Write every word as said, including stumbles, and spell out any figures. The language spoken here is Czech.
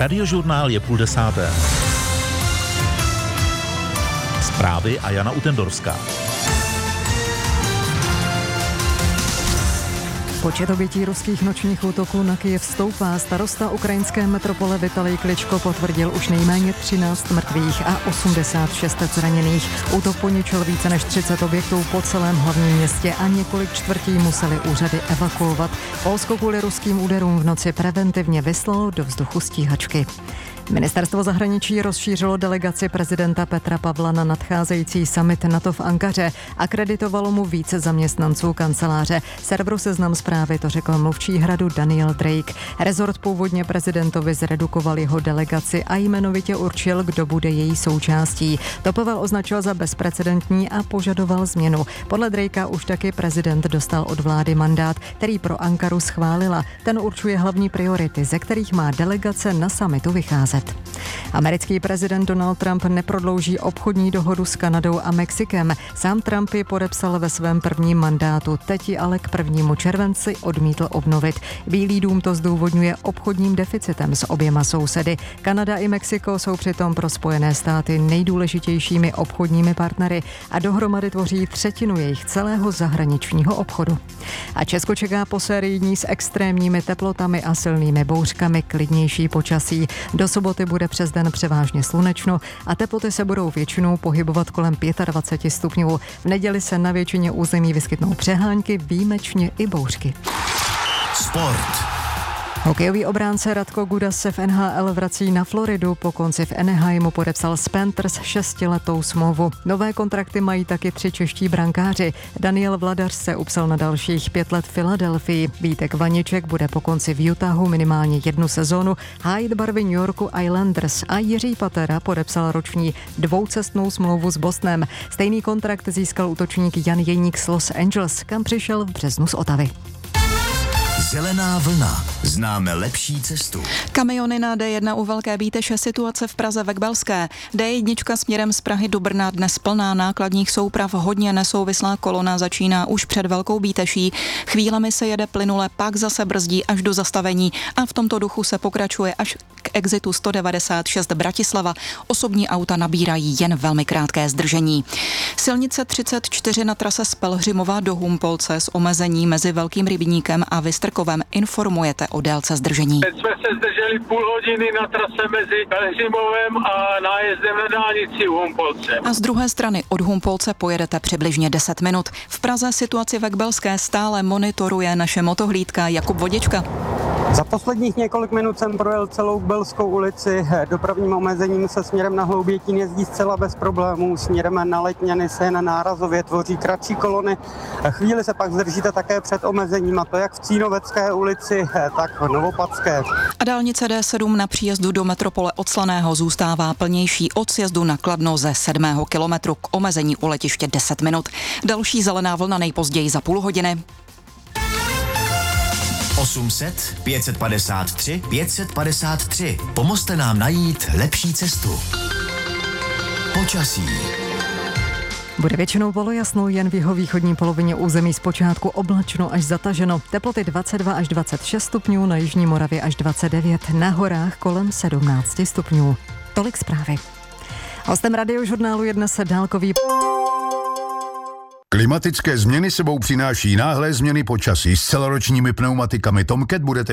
Radiožurnál je půl desáté. Zprávy a Jana Utendorská. Počet obětí ruských nočních útoků na Kyjev stoupá. Starosta ukrajinské metropole Vitalij Kličko potvrdil už nejméně třináct mrtvých a osmdesát šest zraněných. Útok poničil více než třicet objektů po celém hlavním městě a několik čtvrtí museli úřady evakuovat. Polsko kvůli ruským úderům v noci preventivně vyslalo do vzduchu stíhačky. Ministerstvo zahraničí rozšířilo delegaci prezidenta Petra Pavla na nadcházející summit NATO v Ankaře. Akreditovalo mu více zaměstnanců kanceláře. Serveru Seznam Zprávy to řekl mluvčí Hradu Daniel Drake. Rezort původně prezidentovi zredukoval jeho delegaci a jmenovitě určil, kdo bude její součástí. To Pavel označil za bezprecedentní a požadoval změnu. Podle Drakea už taky prezident dostal od vlády mandát, který pro Ankaru schválila. Ten určuje hlavní priority, ze kterých má delegace na summitu vycházet. Americký prezident Donald Trump neprodlouží obchodní dohodu s Kanadou a Mexikem. Sám Trump ji podepsal ve svém prvním mandátu, teď ji ale k prvnímu červenci odmítl obnovit. Bílý dům to zdůvodňuje obchodním deficitem s oběma sousedy. Kanada i Mexiko jsou přitom pro Spojené státy nejdůležitějšími obchodními partnery a dohromady tvoří třetinu jejich celého zahraničního obchodu. A Česko čeká po sérii dní s extrémními teplotami a silnými bouřkami klidnější počasí. Do soboty bude přes den převážně slunečno a teploty se budou většinou pohybovat kolem dvacet pět stupňů. V neděli se na většině území vyskytnou přehánky, výjimečně i bouřky. Sport. Hokejový obránce Radko Gudas se v N H L vrací na Floridu. Po konci v Anaheimu podepsal s Panthers šestiletou smlouvu. Nové kontrakty mají taky tři čeští brankáři. Daniel Vladař se upsal na dalších pět let v Filadelfii. Vítek Vaniček bude po konci v Utahu minimálně jednu sezónu hájit barvy New Yorku Islanders a Jiří Patera podepsal roční dvoucestnou smlouvu s Bostonem. Stejný kontrakt získal útočník Jan Jeník z Los Angeles, kam přišel v březnu z Ottawy. Zelená vlna. Známe lepší cestu. Kamiony na D jedna u Velké Bíteše, situace v Praze Vekbelské. D jedna směrem z Prahy do Brna dnes plná nákladních souprav, hodně nesouvislá kolona začíná už před Velkou Bíteší. Chvílemi se jede plynule, pak zase brzdí až do zastavení a v tomto duchu se pokračuje až k exitu sto devadesát šest Bratislava. Osobní auta nabírají jen velmi krátké zdržení. Silnice třicet čtyři na trase z Pelhřimova do Humpolce s omezením mezi Velkým Rybníkem a Vystrkovem informujete o délce zdržení. Teď jsme se zdrželi půl hodiny na trase mezi Pelhřimovem a nájezdem na dálnici u Humpolce. A z druhé strany od Humpolce pojedete přibližně deset minut. V Praze situaci ve Vekbelské stále monitoruje naše motohlídka Jakub Vodička. Za posledních několik minut jsem projel celou Belskou ulici. Dopravním omezením se směrem na Hloubětín jezdí zcela bez problémů. Směrem na Letňany se jen nárazově tvoří kratší kolony. Chvíli se pak zdržíte také před omezením, a to jak v Cínovecké ulici, tak v Novopadské. A dálnice D sedm na příjezdu do metropole od Slaného zůstává plnější od sjezdu na Kladno ze sedmého kilometru k omezení u letiště deset minut. Další zelená vlna nejpozději za půl hodiny. osm set, pět set padesát tři, pět set padesát tři. Pomozte nám najít lepší cestu. Počasí. Bude většinou polojasno, jen v jihovýchodní polovině území zpočátku oblačno až zataženo. Teploty dvacet dva až dvacet šest stupňů, na jižní Moravě až dvacet devět, na horách kolem sedmnáct stupňů. Tolik zprávy. Hostem Radiožurnálu je dnes dálkový... Klimatické změny sebou přináší náhlé změny počasí. S celoročními pneumatikami Tomcat budete